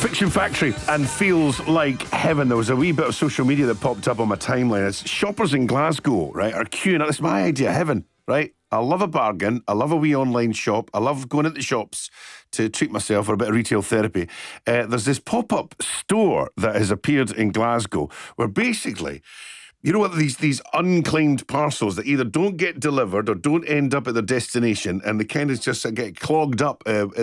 Fiction Factory and Feels Like Heaven. There was a wee bit of social media that popped up on my timeline. It's shoppers in Glasgow, right, are queuing up. It's my idea, heaven, right? I love a bargain. I love a wee online shop. I love going into shops to treat myself for a bit of retail therapy. There's this pop-up store that has appeared in Glasgow where basically, you know what, these unclaimed parcels that either don't get delivered or don't end up at their destination, and they kind of just get clogged up at